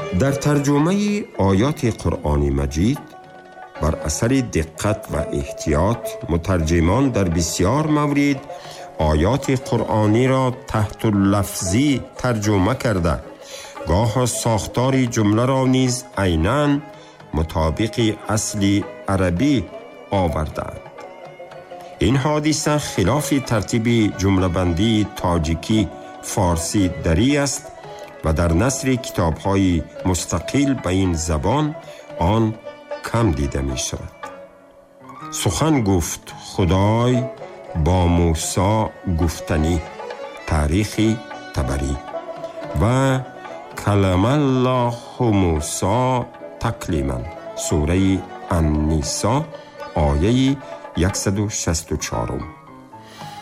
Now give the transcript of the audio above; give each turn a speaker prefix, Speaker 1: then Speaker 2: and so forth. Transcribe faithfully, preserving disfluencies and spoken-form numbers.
Speaker 1: در ترجمه آیات قرآن مجید بر اثر دقت و احتیاط مترجمان در بسیار مورد آیات قرآنی را تحت لفظی ترجمه کرده، گاه ساختار جمله را نیز عیناً مطابق اصل عربی آوردند. این حادثه خلاف ترتیب جمله بندی تاجیکی فارسی دری است و در نثر کتاب‌های مستقل به این زبان آن کم دیده می شود. سخن گفت خدای با موسی گفتنی، تاریخ طبری. و کلم الله موسی تکلیما، سوره النساء آیه صد و شصت و چهار.